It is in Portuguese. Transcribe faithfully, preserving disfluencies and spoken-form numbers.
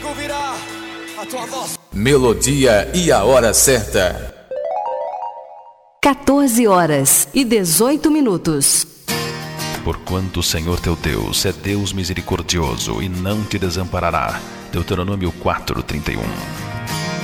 inimigo virá a tua voz. Melodia e a hora certa. quatorze horas e dezoito minutos. Porquanto o Senhor teu Deus é Deus misericordioso e não te desamparará. Deuteronômio quatro, trinta e um.